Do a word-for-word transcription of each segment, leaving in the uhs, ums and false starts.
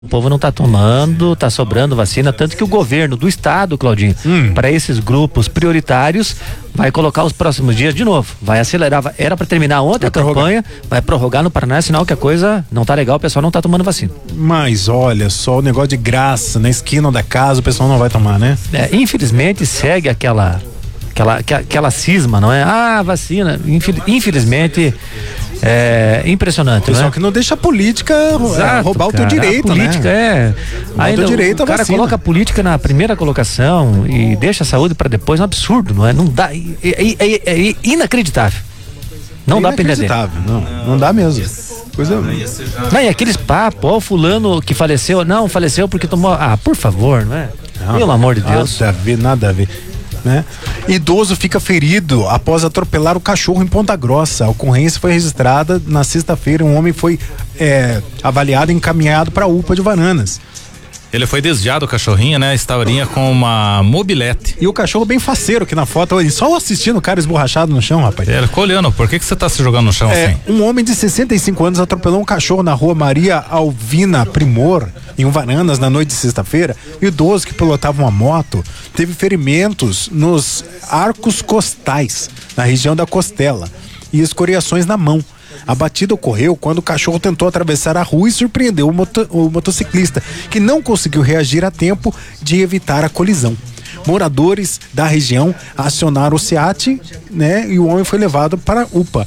O povo não está tomando, está sobrando vacina, tanto que o governo do estado, Claudinho, hum. para esses grupos prioritários, vai colocar os próximos dias de novo, vai acelerar, era para terminar ontem vai a prorrogar. campanha, vai prorrogar no Paraná, sinal que a coisa não tá legal, o pessoal não tá tomando vacina. Mas olha só, o negócio de graça, na esquina da casa, o pessoal não vai tomar, né? É, infelizmente segue aquela, aquela, aquela cisma, não é? Ah, vacina, infelizmente... É impressionante, pessoal, né? que não deixa a política Exato, roubar cara, o teu direito, a política né? é. Ainda o, direito o cara vacina. Coloca a política na primeira colocação e deixa a saúde para depois, é um absurdo, não é? Não dá, é, é, é, é inacreditável. Não é dá para entender. Não, não dá mesmo. Coisa. Não, e aqueles papos, ó, fulano que faleceu, não, faleceu porque tomou. Ah, por favor, não é? Não, Pelo amor de Deus. Nada a ver, nada a ver. Né? Idoso fica ferido após atropelar o cachorro em Ponta Grossa. A ocorrência foi registrada na sexta-feira. Um homem foi é, avaliado e encaminhado para a U P A de Varanas. Ele foi desviado, o cachorrinho, né? Estaria com uma mobilete. E o cachorro bem faceiro aqui na foto, só assistindo o cara esborrachado no chão, rapaz. Ele ficou olhando, por que que você tá se jogando no chão é, assim? Um homem de sessenta e cinco anos atropelou um cachorro na rua Maria Alvina Primor, em Varanas, na noite de sexta-feira. O idoso que pilotava uma moto teve ferimentos nos arcos costais, na região da costela, e escoriações na mão. A batida ocorreu quando o cachorro tentou atravessar a rua e surpreendeu o, moto, o motociclista, que não conseguiu reagir a tempo de evitar a colisão. Moradores da região acionaram o SEAT, né? E o homem foi levado para a U P A.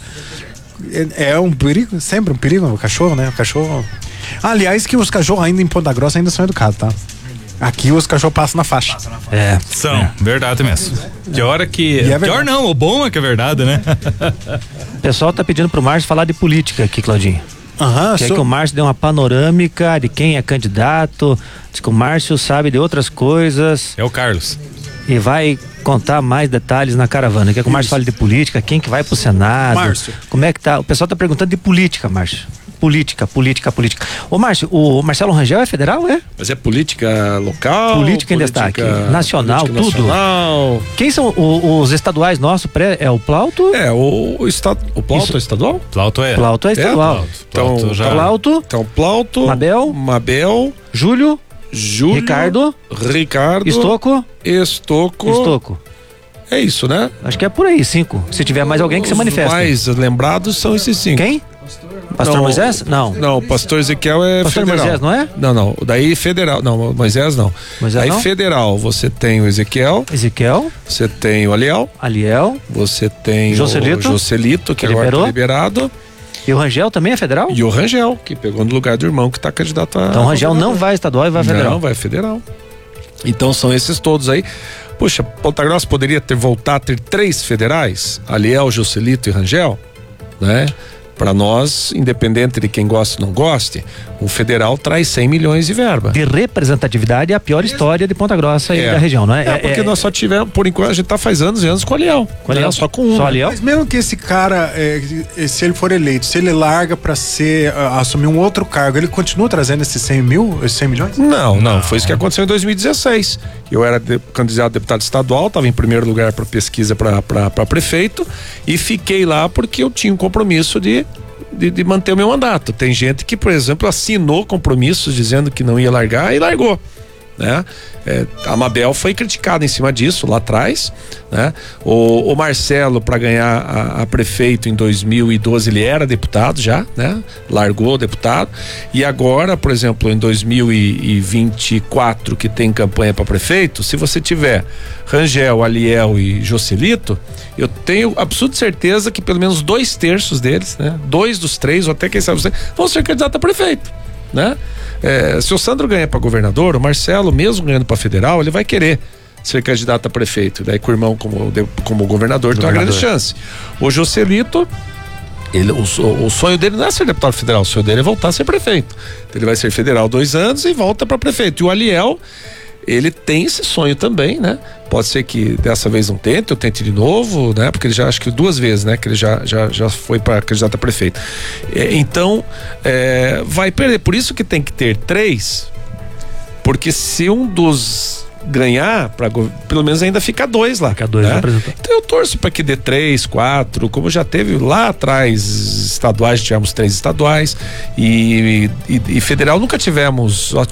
É, é um perigo, sempre um perigo o cachorro, né? O cachorro... Aliás, que os cachorros ainda em Ponta Grossa ainda são educados, tá? Aqui os cachorros passam na faixa. É, são, é. verdade mesmo. Que hora que... É pior não, o bom é que é verdade, né? O pessoal tá pedindo pro Márcio falar de política aqui, Claudinho. Aham, Quer sou... que o Márcio dê uma panorâmica de quem é candidato, diz que o Márcio sabe de outras coisas. É o Carlos. E vai contar mais detalhes na caravana. Quer que o Márcio fale de política, quem que vai pro Senado. Márcio. Como é que tá? O pessoal tá perguntando de política, Márcio. Política, política, política. Ô Márcio, o Marcelo Rangel é federal, é? Mas é política local? Política em destaque, nacional, política tudo. Nacional. Quem são o, os estaduais nossos? É o Plauto? É, o, o, estado, o Plauto Isso. é estadual? Plauto é. Plauto é estadual. É, então, Plauto já... Plauto. Então, Plauto. Mabel. Mabel. Júlio. Júlio. Ricardo. Ricardo. Estoco. Estoco. Estoco. É isso, né? Acho que é por aí, cinco. Se tiver mais alguém que se manifeste. Os mais lembrados são esses cinco. Quem? Pastor não, Moisés? Não. Não, o pastor Ezequiel é pastor federal. Moisés, não é? Não, não. Daí federal. Não, Moisés não. Moisés Aí não? federal, você tem o Ezequiel. Ezequiel. Você tem o Aliel. Aliel. Você tem Joselito. o Joselito, que, que agora liberou. tá liberado. E o Rangel também é federal? E o Rangel, que pegou no lugar do irmão que tá candidato a... Então o Rangel não vai estadual e vai federal. Não, vai federal. Então são esses todos aí. Puxa, Ponta Grossa poderia ter voltado a ter três federais, Aliel, Joselito e Rangel, né? Para nós, independente de quem gosta ou não goste, o federal traz cem milhões de verba. De representatividade é a pior história de Ponta Grossa é. e da região, não é? É, porque é, nós só tivemos, por enquanto, a gente tá faz anos e anos com o Aliel. Com o Aliel? Né? Só com um. Só Aliel? Mas mesmo que esse cara, é, se ele for eleito, se ele larga para ser, uh, assumir um outro cargo, ele continua trazendo esses cem mil, esses cem milhões? Não, não, foi isso que aconteceu em dois mil e dezesseis. Eu era de, candidato a deputado estadual, estava em primeiro lugar para pesquisa para prefeito e fiquei lá porque eu tinha um compromisso de De, de manter o meu mandato. Tem gente que, por exemplo, assinou compromissos dizendo que não ia largar e largou, né? É, a Mabel foi criticada em cima disso lá atrás, né? O, o Marcelo, para ganhar a, a prefeito em dois mil e doze, ele era deputado já, né? Largou o deputado. E agora, por exemplo, em dois mil e vinte e quatro, que tem campanha para prefeito, se você tiver Rangel, Aliel e Joselito, eu tenho absoluta certeza que pelo menos dois terços deles, né? Dois dos três, ou até quem sabe, vão ser candidatos a prefeito, né? É, se o Sandro ganha para governador, o Marcelo, mesmo ganhando para federal, ele vai querer ser candidato a prefeito, daí com o irmão como, como governador, tem uma grande chance. O Joselito, ele, o, o sonho dele não é ser deputado federal, o sonho dele é voltar a ser prefeito. Ele vai ser federal dois anos e volta para prefeito. E o Aliel, ele tem esse sonho também, né? Pode ser que dessa vez não tente, eu tente de novo, né? Porque ele já, acho que duas vezes, né? Que ele já, já, já foi para candidato a prefeito. É, então, é, vai perder. Por isso que tem que ter três, porque se um dos ganhar, pra, pelo menos ainda fica dois lá. Fica dois, né? Representante. Então eu torço para que dê três, quatro, como já teve lá atrás estaduais, tivemos três estaduais e, e, e federal nunca tivemos,